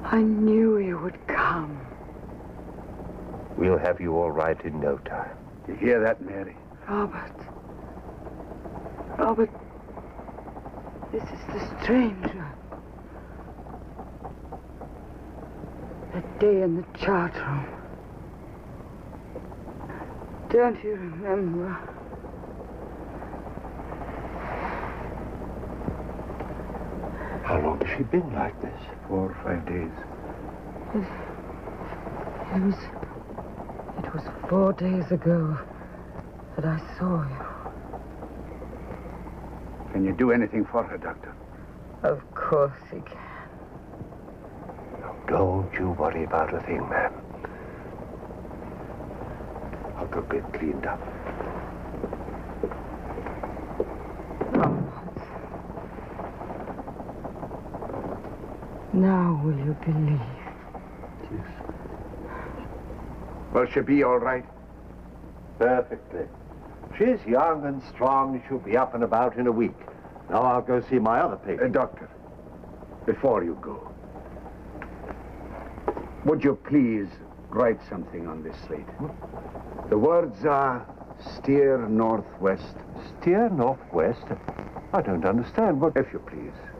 I knew you would come. We'll have you all right in no time. You hear that, Mary? Robert. Robert, this is the stranger. That day in the chart room. Don't you remember? How long has she been like this? 4 or 5 days. It was 4 days ago that I saw you. Can you do anything for her, Doctor? Of course he can. Now, don't you worry about a thing, man. I'll go get cleaned up. Now will you believe? Yes. Will she be all right? Perfectly. She's young and strong. She'll be up and about in a week. Now I'll go see my other patient. Doctor, before you go, would you please write something on this slate? The words are steer northwest. Steer northwest? I don't understand. What? If you please.